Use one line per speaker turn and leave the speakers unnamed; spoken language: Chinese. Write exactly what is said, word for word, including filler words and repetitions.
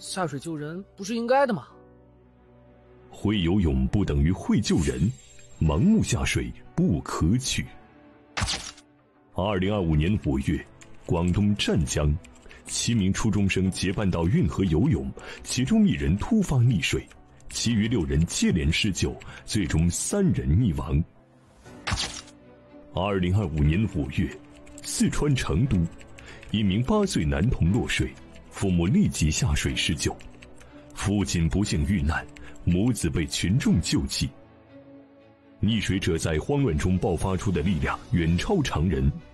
下水救人不是应该的吗？
会游泳不等于会救人，盲目下水不可取。二零二五年五月，广东湛江，七名初中生结伴到运河游泳，其中一人突发溺水，其余六人接连施救，最终三人溺亡。二零二五年五月，四川成都，一名八岁男童落水，父母立即下水施救，父亲不幸遇难，母子被群众救济。溺水者在慌乱中爆发出的力量远超常人，